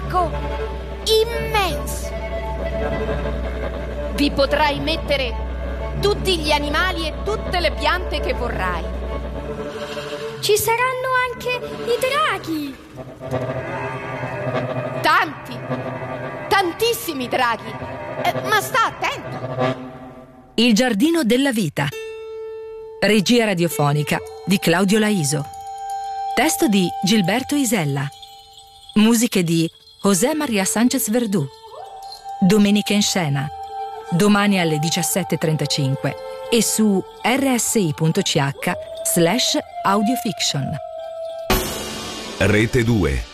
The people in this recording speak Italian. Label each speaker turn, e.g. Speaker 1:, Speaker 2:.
Speaker 1: parco immenso. Vi potrai mettere tutti gli animali e tutte le piante che vorrai.
Speaker 2: Ci saranno anche i draghi.
Speaker 1: Tantissimi draghi. Ma sta attento.
Speaker 3: Il giardino della vita. Regia radiofonica di Claudio Laiso. Testo di Gilberto Isella. Musiche di José María Sánchez Verdú. Domenica in scena. Domani alle 17:35 e su rsi.ch/audiofiction.
Speaker 4: Rete 2.